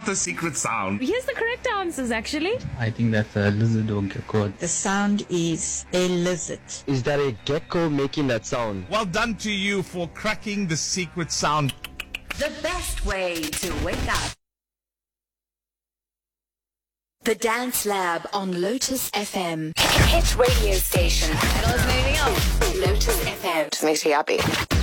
the secret sound? Here's the correct answers, actually. I think that's a lizard or gecko. The sound is a lizard. Is that a gecko making that sound? Well done to you for cracking the secret sound. The best way to wake up. The Dance Lab on Lotus FM. Hit radio station. I don't listen to anything else. Lotus FM. Just makes you happy.